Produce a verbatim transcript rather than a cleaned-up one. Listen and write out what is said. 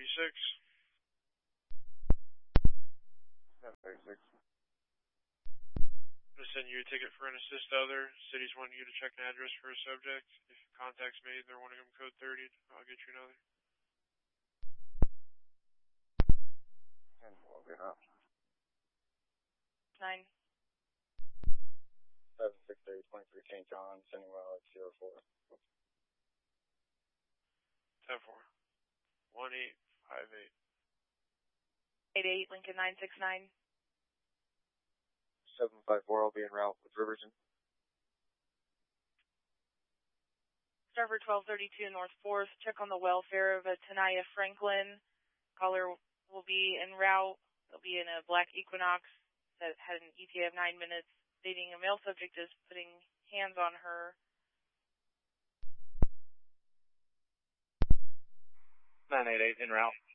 thirty-six. seven thirty-six. I'm going to send you a ticket for an assist other. City's wanting you to check an address for a subject. If contact's made, they're wanting them code thirty. I'll get you another. ten four, get up. nine. seven six three, twenty-three Saint John, sending well at zero four. ten four. one eight five eight. eight eight, Lincoln nine six nine. seven five four, I'll be en route with Riverton. Starboard twelve thirty-two North fourth, check on the welfare of a Tanaya Franklin. Caller will be en route. They'll be in a black Equinox that had an E T A of nine minutes, stating a male subject is putting hands on her. nine eight eight, en route.